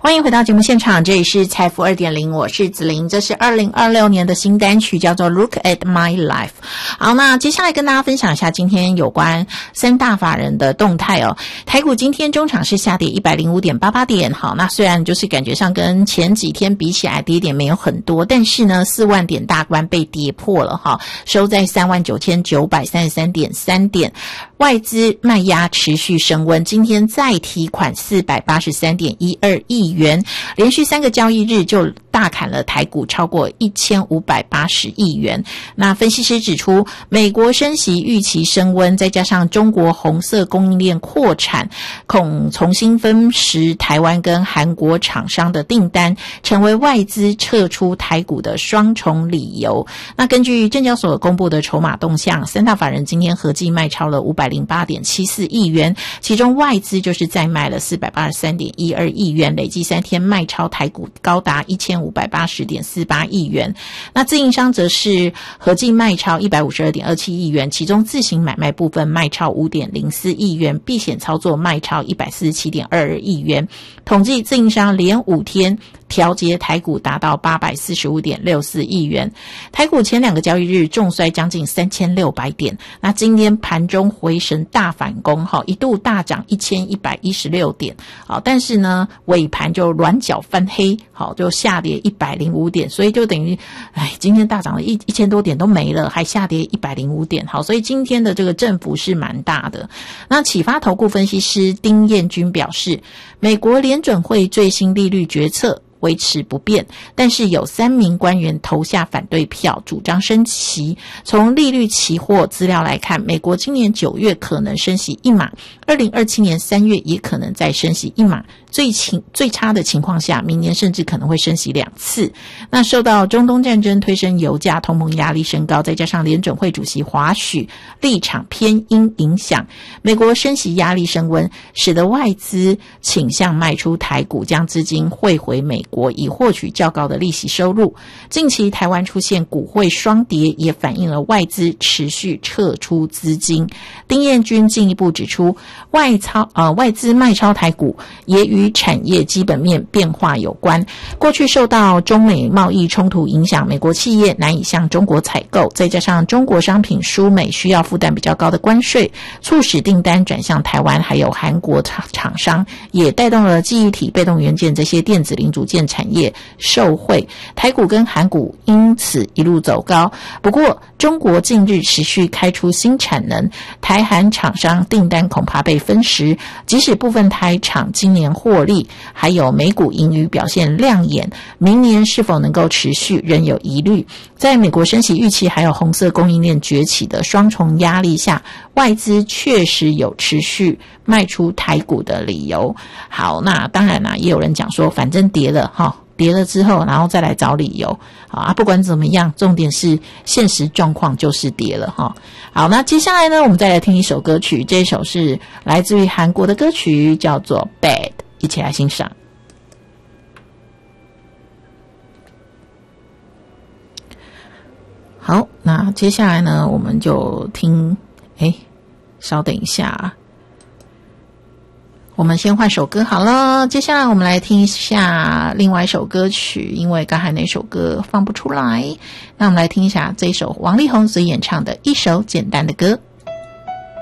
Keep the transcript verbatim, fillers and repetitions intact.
欢迎回到节目现场，这里是财富 二点零， 我是子琳，这是二零二六年的新单曲，叫做 Look at My Life。 好，那接下来跟大家分享一下今天有关三大法人的动态哦。台股今天中场是下跌 一百零五点八八 点，好，那虽然就是感觉上跟前几天比起来跌点没有很多，但是呢四万点大关被跌破了哈，收在 三万九千九百三十三点三 点。外资卖压持续升温，今天再提款 四百八十三点一二亿元，连续三个交易日就大砍了台股超过一千五百八十亿元。那分析师指出，美国升息预期升温，再加上中国红色供应链扩产，恐重新分食台湾跟韩国厂商的订单，成为外资撤出台股的双重理由。那根据证交所公布的筹码动向，三大法人今天合计卖超了五百零八点七四亿元，其中外资就是再卖了 四百八十三点一二亿元，累计三天卖超台股高达一千五百八十点四八亿元。那自营商则是合计卖超一百五十二点二七亿元，其中自行买卖部分卖超五点零四亿元，避险操作卖超一百四十七点二二亿元。统计自营商连五天调节台股达到八百四十五点六四亿元。台股前两个交易日重摔将近三千六百点，那今天盘中回神大反攻，一度大涨一千一百一十六点，但是呢尾盘就软脚翻黑，就下跌一百零五点，所以就等于哎，今天大涨了一一千多点都没了，还下跌一百零五点，好，所以今天的这个振幅是蛮大的。那启发投顾分析师丁彦军表示，美国联准会最新利率决策维持不变，但是有三名官员投下反对票，主张升息。从利率期货资料来看，美国今年九月可能升息一码，二零二七年三月也可能再升息一码，最情最差的情况下，明年甚至可能会升息两次。那受到中东战争推升油价、通膨压力升高，再加上联准会主席华许立场偏鹰影响，美国升息压力升温，使得外资倾向卖出台股，将资金汇回美国，以获取较高的利息收入。近期台湾出现股汇双跌，也反映了外资持续撤出资金。丁彦军进一步指出，外超呃外资卖超台股也与产业基本面变化有关。过去受到中美贸易冲突影响，美国企业难以向中国采购，再加上中国商品输美需要负担比较高的关税，促使订单转向台湾还有韩国厂商，也带动了记忆体、被动元件这些电子零组件产业受惠，台股跟韩股因此一路走高。不过中国近日持续开出新产能，台韩厂商订单恐怕被分食，即使部分台厂今年获利还有美股盈余表现亮眼，明年是否能够持续仍有疑虑。在美国升息预期还有红色供应链崛起的双重压力下，外资确实有持续卖出台股的理由。好，那当然啦，也有人讲说反正跌了哈，跌了之后然后再来找理由。好啊，不管怎么样，重点是现实状况就是跌了哈。好，那接下来呢，我们再来听一首歌曲，这一首是来自于韩国的歌曲，叫做 Bad， 一起来欣赏。好，那接下来呢，我们就听，诶，稍等一下，我们先换首歌好了。接下来我们来听一下另外一首歌曲，因为刚才那首歌放不出来，那我们来听一下这一首王力宏所演唱的一首简单的歌。